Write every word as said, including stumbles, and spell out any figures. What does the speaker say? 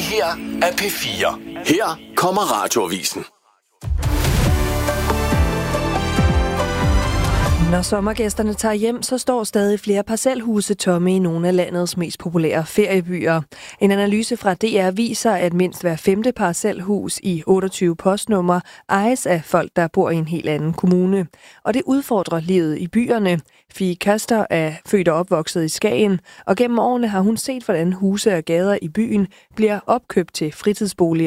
her er P fire. Her kommer Radioavisen. Når sommergæsterne tager hjem, så står stadig flere parcelhuse tomme i nogle af landets mest populære feriebyer. En analyse fra D R viser, at mindst hver femte parcelhus i otteogtyve postnumre ejes af folk, der bor i en helt anden kommune. Og det udfordrer livet i byerne. Fie Kaster er født og opvokset i Skagen, og gennem årene har hun set, hvordan huse og gader i byen bliver opkøbt til fritidsboliger